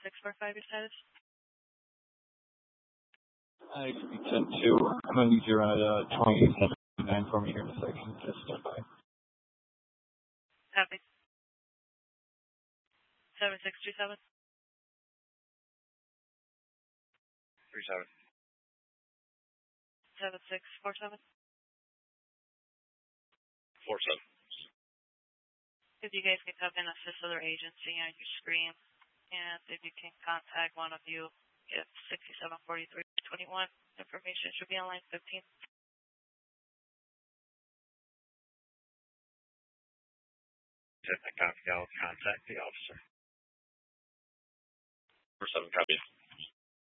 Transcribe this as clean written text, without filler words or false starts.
7645, your status? I could be 10-2. I'm going to need you around 2879 for me here in a second. Just stand by. Copy. 7637. 37. 7647. 47. If you guys can come in, assist other agency on your screen, and if you can contact one of you, if 674321 information should be on line 15. Copy. I'll contact the officer. 47 copy.